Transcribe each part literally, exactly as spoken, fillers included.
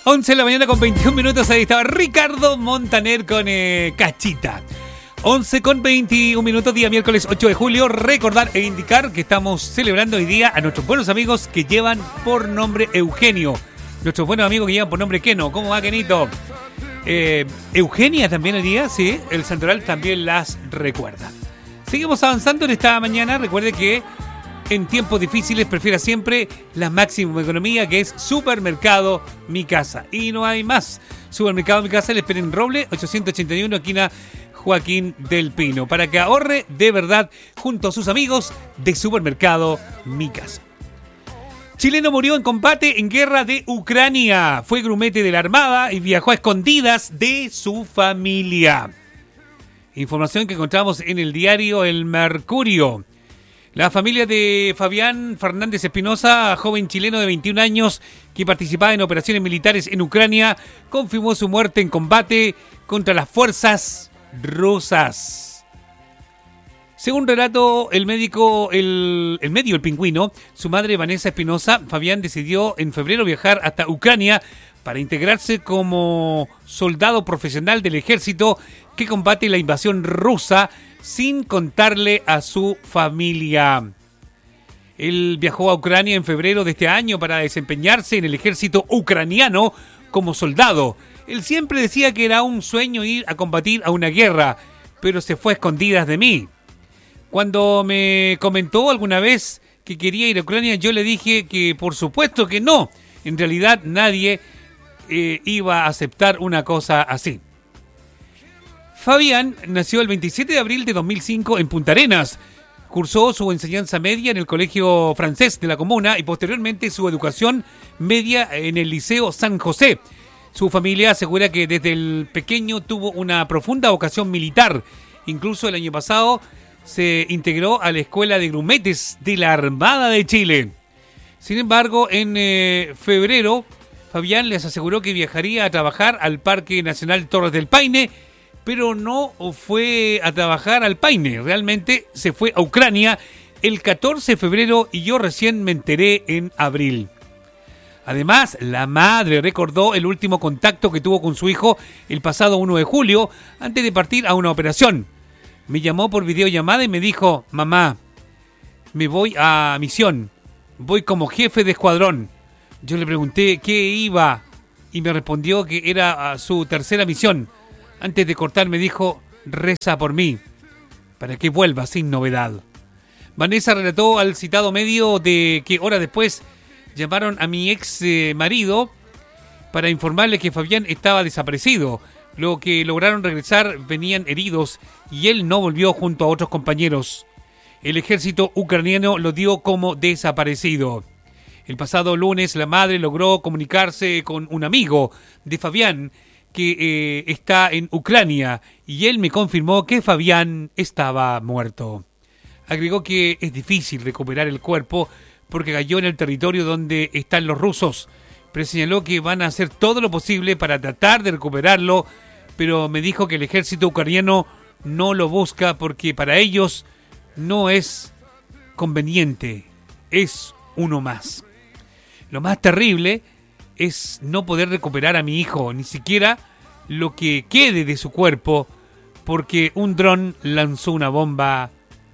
once de la mañana con veintiún minutos, ahí estaba Ricardo Montaner con eh, Cachita. once con veintiún minutos, día miércoles ocho de julio. Recordar e indicar que estamos celebrando hoy día a nuestros buenos amigos que llevan por nombre Eugenio. Nuestros buenos amigos que llevan por nombre Keno. ¿Cómo va, Kenito? Eh, Eugenia también hoy día, sí. El Santoral también las recuerda. Seguimos avanzando en esta mañana. Recuerde que en tiempos difíciles prefiera siempre la máxima economía, que es Supermercado Mi Casa. Y no hay más. Supermercado Mi Casa, le esperen en Roble, ochocientos ochenta y uno, esquina Joaquín del Pino, para que ahorre de verdad junto a sus amigos de Supermercado Mi Casa. Chileno murió en combate en guerra de Ucrania. Fue grumete de la Armada y viajó a escondidas de su familia. Información que encontramos en el diario El Mercurio. La familia de Fabián Fernández Espinosa, joven chileno de veintiún años que participaba en operaciones militares en Ucrania, confirmó su muerte en combate contra las fuerzas rusas. Según relató el médico, el, el medio El Pingüino, su madre Vanessa Espinosa, Fabián decidió en febrero viajar hasta Ucrania para integrarse como soldado profesional del ejército que combate la invasión rusa, sin contarle a su familia. Él viajó a Ucrania en febrero de este año para desempeñarse en el ejército ucraniano como soldado. Él siempre decía que era un sueño ir a combatir a una guerra, pero se fue a escondidas de mí. Cuando me comentó alguna vez que quería ir a Ucrania, yo le dije que por supuesto que no. En realidad nadie eh, iba a aceptar una cosa así. Fabián nació el veintisiete de abril de dos mil cinco en Punta Arenas. Cursó su enseñanza media en el Colegio Francés de la Comuna y posteriormente su educación media en el Liceo San José. Su familia asegura que desde el pequeño tuvo una profunda vocación militar. Incluso el año pasado se integró a la Escuela de Grumetes de la Armada de Chile. Sin embargo, en eh, febrero, Fabián les aseguró que viajaría a trabajar al Parque Nacional Torres del Paine, pero no fue a trabajar al Paine, realmente se fue a Ucrania el catorce de febrero y yo recién me enteré en abril. Además, la madre recordó el último contacto que tuvo con su hijo el pasado uno de julio, antes de partir a una operación. Me llamó por videollamada y me dijo: mamá, me voy a misión, voy como jefe de escuadrón. Yo le pregunté qué iba y me respondió que era su tercera misión. Antes de cortar me dijo: reza por mí, para que vuelva sin novedad. Vanessa relató al citado medio de que horas después llamaron a mi ex eh, marido para informarle que Fabián estaba desaparecido. Lo que lograron regresar venían heridos y él no volvió junto a otros compañeros. El ejército ucraniano lo dio como desaparecido. El pasado lunes la madre logró comunicarse con un amigo de Fabián que eh, está en Ucrania y él me confirmó que Fabián estaba muerto. Agregó que es difícil recuperar el cuerpo porque cayó en el territorio donde están los rusos, pero señaló que van a hacer todo lo posible para tratar de recuperarlo, pero me dijo que el ejército ucraniano no lo busca porque para ellos no es conveniente, es uno más. Lo más terrible es no poder recuperar a mi hijo, ni siquiera lo que quede de su cuerpo, porque un dron lanzó una bomba.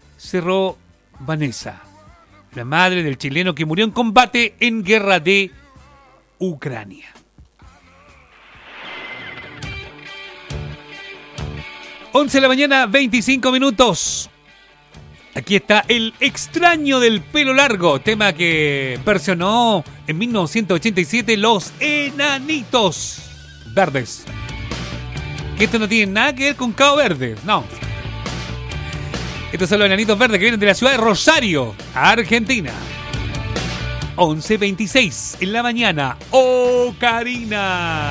Cerró Vanessa, la madre del chileno que murió en combate en guerra de Ucrania. once de la mañana, veinticinco minutos. Aquí está El extraño del pelo largo, tema que versionó en mil novecientos ochenta y siete Los Enanitos Verdes. Que esto no tiene nada que ver con Cabo Verde, no. Estos son los Enanitos Verdes que vienen de la ciudad de Rosario, Argentina. once veintiséis en la mañana. ¡Oh, Karina!